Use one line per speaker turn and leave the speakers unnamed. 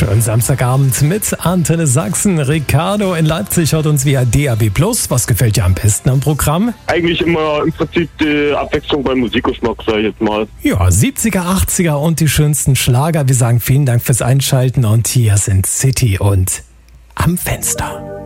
Schönen Samstagabend mit Antenne Sachsen. Ricardo in Leipzig hört uns via DAB+. Was gefällt dir am besten am Programm?
Eigentlich immer im Prinzip die Abwechslung beim Musikgeschmack, sag ich jetzt mal.
Ja, 70er, 80er und die schönsten Schlager. Wir sagen vielen Dank fürs Einschalten und hier sind City und Am Fenster.